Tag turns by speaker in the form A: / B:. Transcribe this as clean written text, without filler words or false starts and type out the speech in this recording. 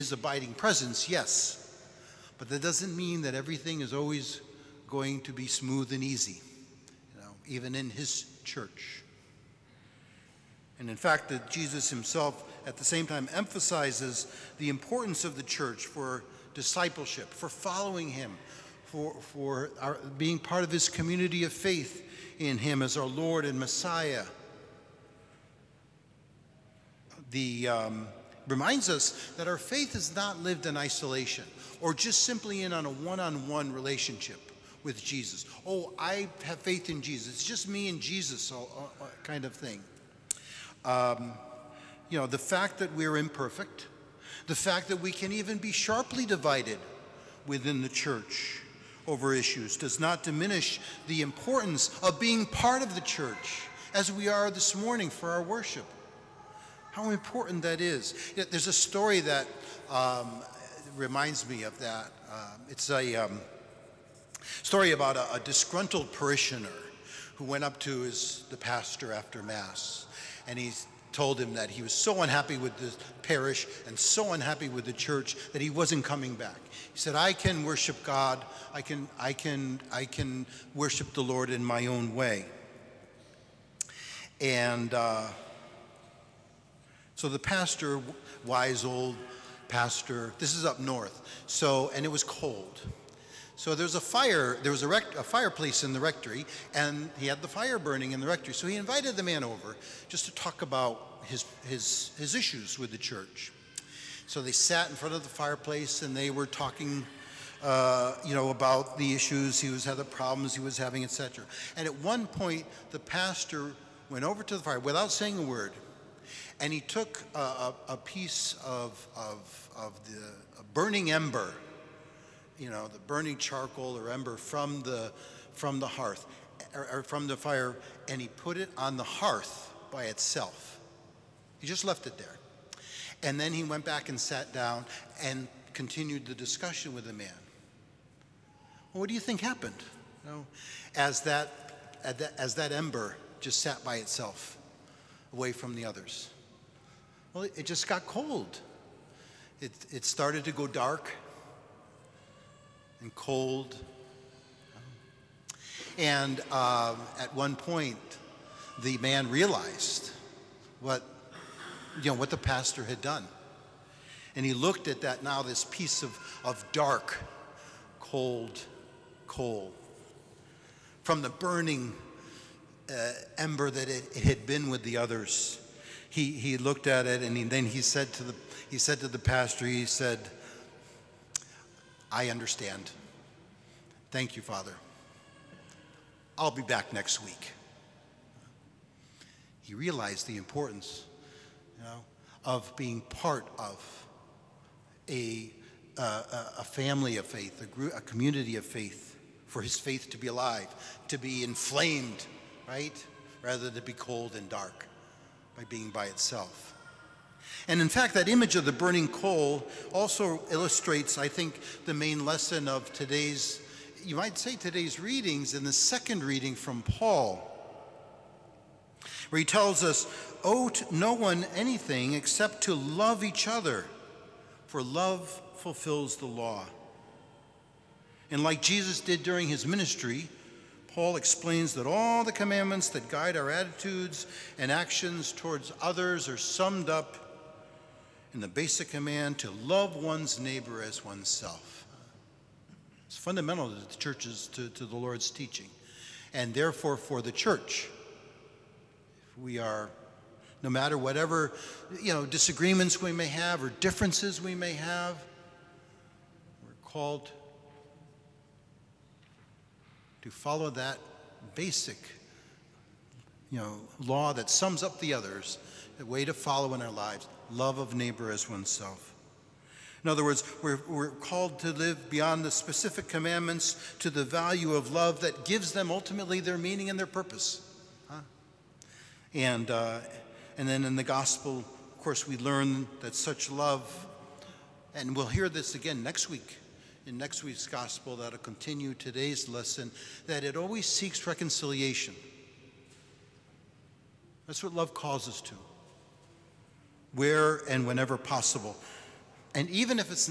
A: His abiding presence, yes, but that doesn't mean that everything is always going to be smooth and easy, even in his church. And in fact, that Jesus himself at the same time emphasizes the importance of the church for discipleship, for following him, for being part of his community of faith in him as our Lord and Messiah. Reminds us that our faith is not lived in isolation or just simply in on a one-on-one relationship with Jesus. Oh, I have faith in Jesus. It's just me and Jesus kind of thing. The fact that we're imperfect, the fact that we can even be sharply divided within the church over issues does not diminish the importance of being part of the church as we are this morning for our worship. How important that is. There's a story that reminds me of that. It's a story about a disgruntled parishioner who went up to the pastor after Mass, and he told him that he was so unhappy with the parish and so unhappy with the church that he wasn't coming back. He said, "I can worship God. I can worship the Lord in my own way." And so the pastor, wise old pastor, this is up north, and it was cold. So there was a fireplace in the rectory, and he had the fire burning in the rectory. So he invited the man over just to talk about his issues with the church. So they sat in front of the fireplace, and they were talking, about the issues the problems he was having, etc. And at one point, the pastor went over to the fire without saying a word, and he took a piece of the burning ember, the burning charcoal or ember from the hearth, or from the fire, and he put it on the hearth by itself. He just left it there. And then he went back and sat down and continued the discussion with the man. Well, what do you think happened? As that ember just sat by itself, away from the others? Well, it just got cold. It started to go dark and cold. And at one point, the man realized what the pastor had done. And he looked at this piece of dark, cold coal from the burning ember that it had been with the others. He looked at it, and then he said to the pastor, he said, "I understand. Thank you, Father. I'll be back next week." He realized the importance, of being part of a family of faith, a community of faith, for his faith to be alive, to be inflamed, right, rather than to be cold and dark by being by itself. And in fact, that image of the burning coal also illustrates, I think, the main lesson of today's readings, in the second reading from Paul, where he tells us, "Owe to no one anything except to love each other, for love fulfills the law." And like Jesus did during his ministry, Paul explains that all the commandments that guide our attitudes and actions towards others are summed up in the basic command to love one's neighbor as oneself. It's fundamental to the church's, to the Lord's teaching. And therefore, for the church, we are, no matter whatever disagreements we may have or differences we may have, we're called to follow that basic law that sums up the others, the way to follow in our lives: love of neighbor as oneself. In other words, we're called to live beyond the specific commandments to the value of love that gives them ultimately their meaning and their purpose. And then in the gospel, of course, we learn that such love, and we'll hear this again next week, in next week's gospel that'll continue today's lesson, that it always seeks reconciliation. That's what love calls us to, where and whenever possible. And even if it's